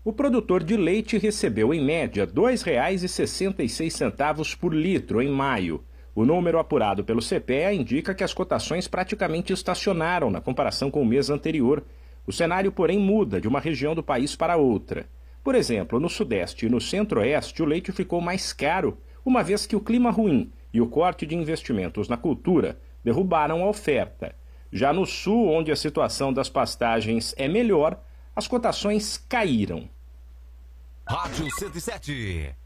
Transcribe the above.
O produtor de leite recebeu, em média, R$ 2,66 por litro em maio. O número apurado pelo CPEA indica que as cotações praticamente estacionaram na comparação com o mês anterior. O cenário, porém, muda de uma região do país para outra. Por exemplo, no Sudeste e no Centro-Oeste, o leite ficou mais caro, uma vez que o clima ruim e o corte de investimentos na cultura derrubaram a oferta. Já no Sul, onde a situação das pastagens é melhor, as cotações caíram. Rádio 107.